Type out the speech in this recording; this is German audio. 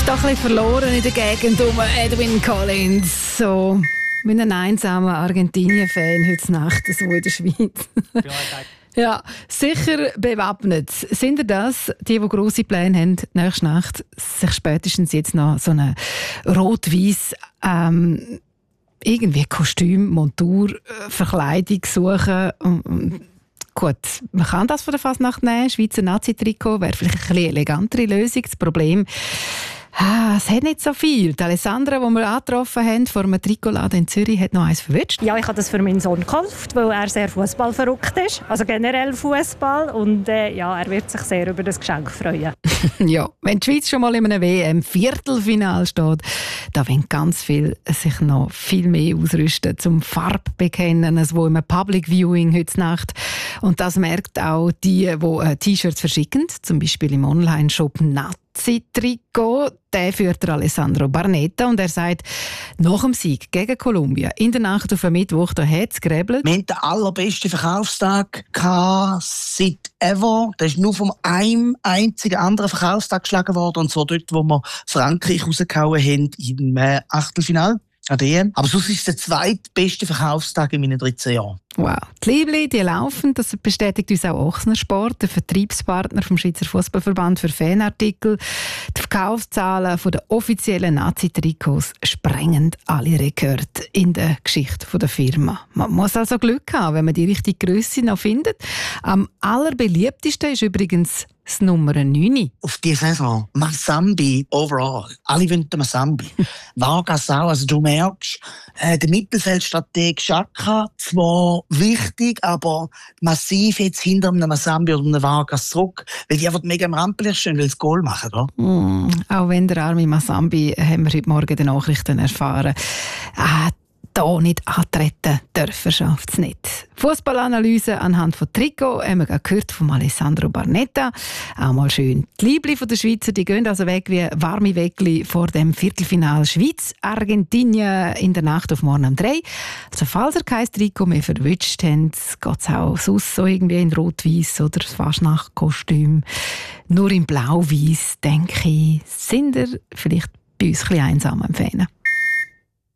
doch ein bisschen verloren in der Gegend um Edwin Collins. So wie ein einsamer Argentinien-Fan heute Nacht, so in der Schweiz. Ja, sicher bewappnet. Sind ihr das, die grosse Pläne haben, nächste Nacht sich spätestens jetzt noch so eine rot-weiss irgendwie Kostüm, Montur, Verkleidung suchen? Gut, man kann das von der Fasnacht nehmen. Schweizer Nazi-Trikot wäre vielleicht eine etwas elegantere Lösung. Das Problem, es hat nicht so viel. Die Alessandra, die wir angetroffen haben vor einem Trikotladen in Zürich, hat noch eins verwünscht. Ja, ich habe das für meinen Sohn gekauft, weil er sehr fußballverrückt ist. Also generell Fußball. Und ja, er wird sich sehr über das Geschenk freuen. Ja, wenn die Schweiz schon mal in einem WM-Viertelfinal steht, da wollen ganz viele sich noch viel mehr ausrüsten zum Farbbekennen, als wo im Public Viewing heute Nacht. Und das merkt auch die T-Shirts verschicken, zum Beispiel im Online-Shop Nazi-Trikot. Der führt der Alessandro Barnetta und er sagt, nach dem Sieg gegen Kolumbien in der Nacht auf den Mittwoch, da hat es gerebelt. Wir hatten den allerbesten Verkaufstag seit ever. Der ist nur von einem einzigen anderen Verkaufstag geschlagen worden, und zwar dort, wo wir Frankreich rausgehauen haben im Achtelfinale an der EM. Aber sonst ist es der zweitbeste Verkaufstag in meinen 13 Jahren. Wow. Die Liebli, die laufen, das bestätigt uns auch Ochsner Sport, der Vertriebspartner vom Schweizer Fußballverband für Fanartikel. Die Verkaufszahlen der offiziellen Nazi-Trikots sprengen alle Rekorde in der Geschichte der Firma. Man muss also Glück haben, wenn man die richtige Grösse noch findet. Am allerbeliebtesten ist übrigens das Nummer 9. Auf diese Saison Massambi overall. Alle wollen den Massambi. Vargas auch. Also du merkst, der Mittelfeldstrateg Xhaka, zwar wichtig, aber massiv jetzt hinter einem Massambi oder einem Vargas zurück, weil die einfach mega am Rampenlicht stehen, weil sie das Goal machen. Auch wenn der arme Massambi, haben wir heute Morgen die Nachrichten erfahren, da nicht antreten dürfen, schafft es nicht. Fußballanalyse anhand von Trikot haben wir gehört von Alessandro Barnetta. Auch mal schön. Die Liebli der Schweizer, die gehen also weg wie warme Weckli vor dem Viertelfinal Schweiz-Argentinien in der Nacht auf morgen um 3. Also falls ihr kein Trikot mehr verwünscht habt, geht es auch sonst so irgendwie in Rot-Weiss oder das Fasnacht-Kostüm. Nur in Blau-Weiss, denke ich, sind ihr vielleicht bei uns ein bisschen einsam am Fan.